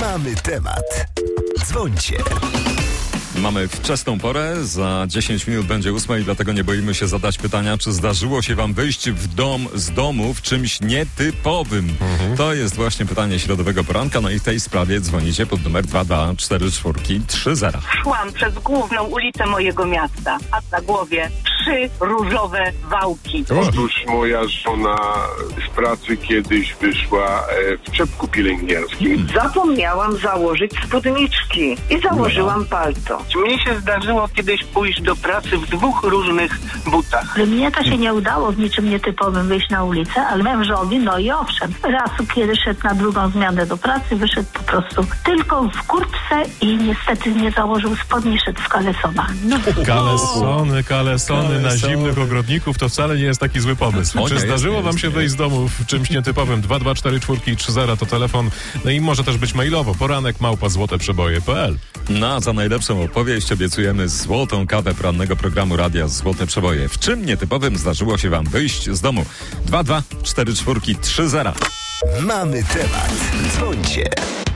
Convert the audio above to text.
Mamy temat. Dzwońcie. Mamy wczesną porę, za 10 minut będzie 8 i dlatego nie boimy się zadać pytania, czy zdarzyło się wam wyjść z domu w czymś nietypowym. To jest właśnie pytanie środowego poranka, no i w tej sprawie dzwonicie pod numer 2244330. Szłam przez główną ulicę mojego miasta, a na głowie 3 różowe wałki. Otóż moja żona z pracy kiedyś wyszła w czepku pielęgniarskim. Zapomniałam założyć spódniczki i założyłam palto. Mnie się zdarzyło kiedyś pójść do pracy w 2 różnych butach. Mnie to się nie udało w niczym nietypowym wyjść na ulicę, ale mężowi, no i owszem. Raz, kiedy szedł na drugą zmianę do pracy, wyszedł po prostu tylko w kurtce i niestety nie założył spodni, szedł w kalesonach. No. Kalesony na zimnych ogrodników to wcale nie jest taki zły pomysł. Czy zdarzyło wam się wyjść z domu w czymś nietypowym? 2244330 to telefon, no i może też być mailowo. poranek@złoteprzeboje.pl. No a za najlepszą opowieść obiecujemy złotą kawę porannego programu Radia Złote Przeboje. W czym nietypowym zdarzyło się wam wyjść z domu? 2244330. Mamy temat. Dzwońcie.